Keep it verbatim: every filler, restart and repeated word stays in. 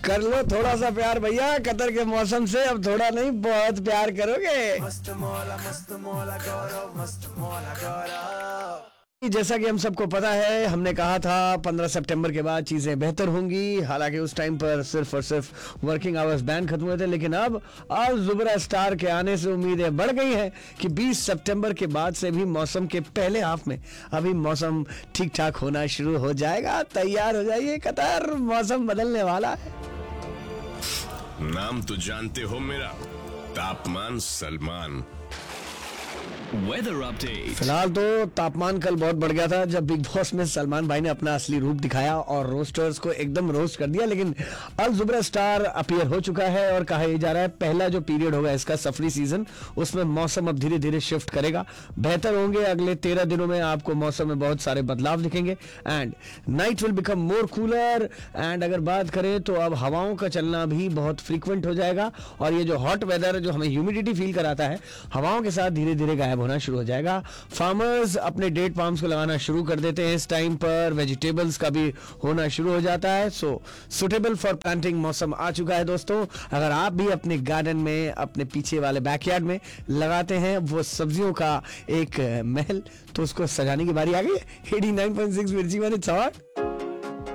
कर लो थोड़ा सा प्यार भैया कतर के मौसम से, अब थोड़ा नहीं बहुत प्यार करोगे। मस्त मौला मस्त मौला गौरव मस्त मौला गौरव। जैसा कि हम सबको पता है, हमने कहा था पंद्रह सितंबर के बाद चीजें बेहतर होंगी। हालांकि उस टाइम पर सिर्फ और सिर्फ वर्किंग आवर्स बैन खत्म हुए थे, लेकिन अब आज जुबरा स्टार के आने से उम्मीदें बढ़ गई हैं कि बीस सितंबर के बाद से भी मौसम के पहले हाफ में अभी मौसम ठीक ठाक होना शुरू हो जाएगा। तैयार हो जाइए कतर, मौसम बदलने वाला है। नाम तो जानते हो मेरा, तापमान सलमान। Weather update. फिलहाल तो तापमान कल बहुत बढ़ गया था जब बिग बॉस में सलमान भाई ने अपना असली रूप दिखाया और रोस्टर्स को एकदम रोस्ट कर दिया। लेकिन अल जुबरा स्टार अपीयर हो चुका है और कहा यह जा रहा है पहला जो पीरियड होगा इसका सफरी सीजन, उसमें मौसम अब धीरे धीरे शिफ्ट करेगा, बेहतर होंगे। अगले तेरह दिनों में आपको मौसम में बहुत सारे बदलाव दिखेंगे and night will become more cooler. And अगर बात करें तो अब हवाओं का चलना भी बहुत फ्रीक्वेंट हो जाएगा और ये जो हॉट वेदर जो हमें ह्यूमिडिटी फील कराता है, हवाओं के साथ धीरे धीरे गायब होना शुरू हो जाएगा। फार्मर्स अपने डेट पाम्स को लगाना शुरू कर देते हैं इस टाइम पर, वेजिटेबल्स का भी होना शुरू हो जाता है। सो सुटेबल फॉर प्लांटिंग मौसम आ चुका है दोस्तों। अगर आप भी अपने गार्डन में, अपने पीछे वाले बैकयार्ड में लगाते हैं वो सब्जियों का एक महल, तो उसको सजाने की बारी आ गई है। एटी नाइन पॉइंट सिक्स मिर्ची मैंने